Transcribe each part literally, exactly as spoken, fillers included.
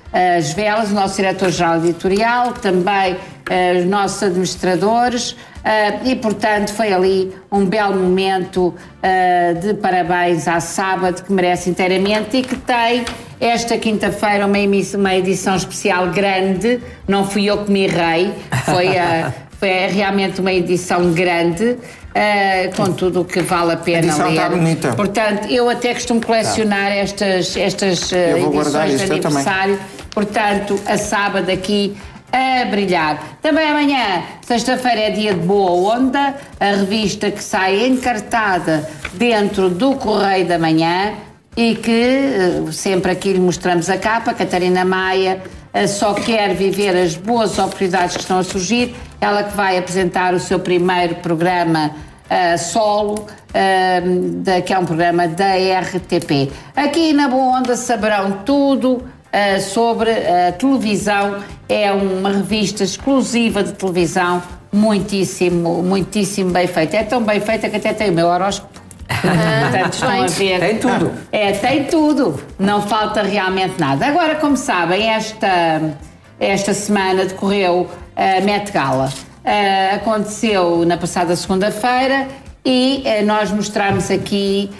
as velas, o nosso diretor-geral editorial, também uh, os nossos administradores, uh, e portanto foi ali um belo momento uh, de parabéns à Sábado, que merece inteiramente e que tem esta quinta-feira uma, uma edição especial grande. Não fui eu que me errei, foi, uh, foi realmente uma edição grande. Uh, com tudo o que vale a pena ler. Está bonita. Portanto, eu até costumo colecionar tá. estas, estas uh, edições de aniversário. Portanto, a Sábado aqui a brilhar. Também amanhã, sexta-feira, é dia de Boa Onda, a revista que sai encartada dentro do Correio da Manhã e que uh, sempre aqui lhe mostramos a capa. Catarina Maia uh, só quer viver as boas oportunidades que estão a surgir. Ela que vai apresentar o seu primeiro programa uh, solo, uh, da, que é um programa da R T P. Aqui na Boa Onda saberão tudo uh, sobre a televisão. É uma revista exclusiva de televisão, muitíssimo, muitíssimo bem feita. É tão bem feita que até tem o meu horóscopo. Portanto, estão a ver. Tem tudo. É, tem tudo. Não falta realmente nada. Agora, como sabem, esta, esta semana decorreu a Met Gala. Uh, aconteceu na passada segunda-feira e uh, nós mostramos aqui,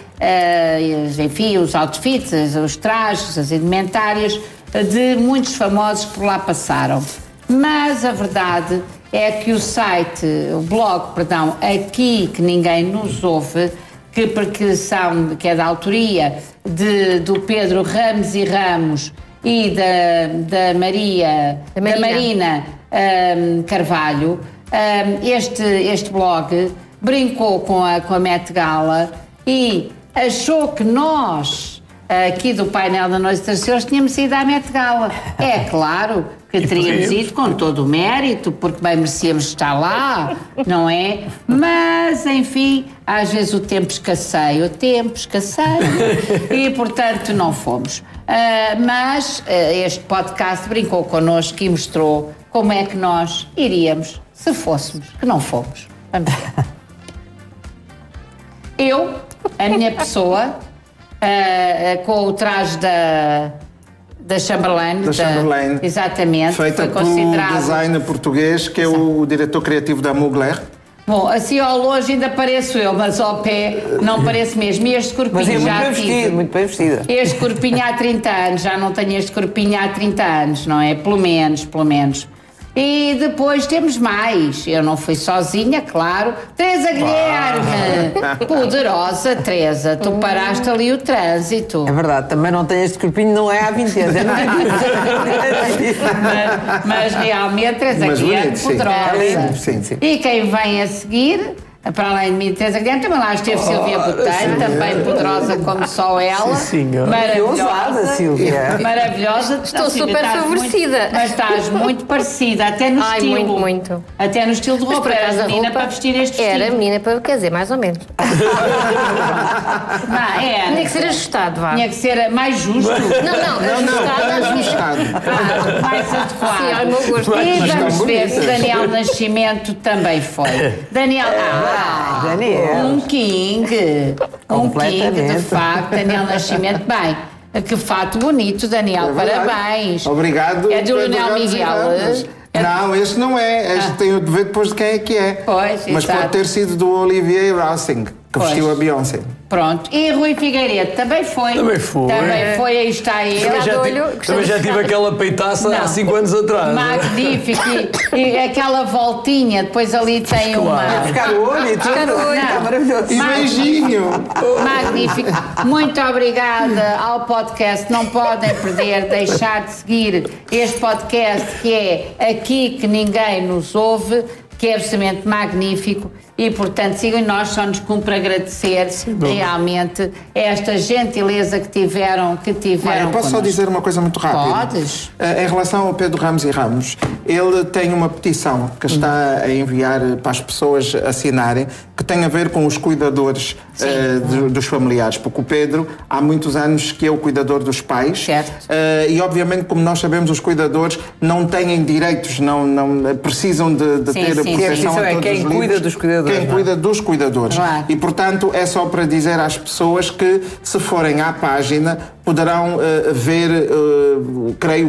uh, enfim, os outfits, os trajes, as indumentárias de muitos famosos que por lá passaram. Mas a verdade é que o site, o blog, perdão, Aqui que Ninguém Nos Ouve, que, porque são, que é da autoria de, do Pedro Ramos e Ramos e da, da Maria, da Marina, da Marina um, Carvalho, um, este, este blog brincou com a, com a Met Gala e achou que nós, aqui do painel da Noite das Senhoras, tínhamos ido à Met Gala. É claro que teríamos ido com todo o mérito, porque bem merecíamos estar lá, não é? Mas, enfim, às vezes o tempo escasseia, o tempo escasseia, e portanto não fomos. Uh, mas uh, este podcast brincou connosco e mostrou como é que nós iríamos se fôssemos, que não fomos. Vamos ver. Eu, a minha pessoa, uh, com o traje da... da Chamberlain. Da Chamberlain. Da, exatamente. Feita foi considerado... pelo designer português, que é o, o diretor criativo da Mugler. Bom, assim ao longe ainda pareço eu, mas ao pé não pareço mesmo. E este corpinho mas é muito já bem tive. Vestido, muito bem vestida. Este corpinho há trinta anos, já não tenho este corpinho há trinta anos, não é? Pelo menos, pelo menos. E depois temos mais. Eu não fui sozinha, claro. Teresa Guilherme! Poderosa, Teresa. Tu paraste ali o trânsito. É verdade, também não tenho este corpinho, não é há vinte anos. É mas, mas realmente, Teresa mas Guilherme, bonito, poderosa. Sim. Sim, sim. E quem vem a seguir... Para além de mim, Teresa Guilherme, também lá esteve oh, Silvia Botelho, também poderosa como só ela. Sim, senhor. Maravilhosa, Silvia. Maravilhosa. Estou não, super Silvia, favorecida. Muito, mas estás muito parecida, até no Ai, estilo. muito, muito. Até no estilo de roupa. Era menina roupa, para vestir este vestido. Era menina para, quer dizer, mais ou menos. Não, é. Tinha que ser ajustado, vá. Tinha que ser mais justo. Não, não, ajustado. Ajustado. Ah, mais adequado. Sim, ao meu gosto. E vamos ver se Daniel Nascimento também foi. Daniel. Ah, Daniel. Um king, um king, de facto, Daniel Nascimento. Bem, que fato bonito, Daniel, é parabéns. Obrigado. É de Leonel Miguel. É... Não, este não é. Este ah. tem de ver depois de quem é que é. Pois, mas exato. Pode ter sido do Olivier Roussing, que pois. Vestiu a Beyoncé. Pronto. E Rui Figueiredo também foi. Também foi. Também foi, aí está ele. Também já, olho, tive, também já tive aquela peitaça não. há cinco anos atrás. Magnífico. E, e aquela voltinha, depois ali tem claro. uma... Buscar o olho e tudo. Buscar o olho. Está maravilhoso. E beijinho. Magnífico. Muito obrigada ao podcast. Não podem perder, deixar de seguir este podcast que é Aqui que Ninguém Nos Ouve, que é absolutamente magnífico. E, portanto, sigam nós, só nos cumpre agradecer Sim, realmente esta gentileza que tiveram, que tiveram Mãe, posso connosco. só dizer uma coisa muito rápida? Podes. Uh, em relação ao Pedro Ramos e Ramos, ele tem uma petição que está a enviar para as pessoas assinarem, que tem a ver com os cuidadores uh, de, dos familiares, porque o Pedro há muitos anos que é o cuidador dos pais. Certo. Uh, e, obviamente, como nós sabemos, os cuidadores não têm direitos, não, não precisam de, de sim, ter sim, a proteção sim. a É todos quem os cuida livros. dos cuidadores. Quem cuida dos cuidadores. Claro. E, portanto, é só para dizer às pessoas que, se forem à página, poderão uh, ver, uh, creio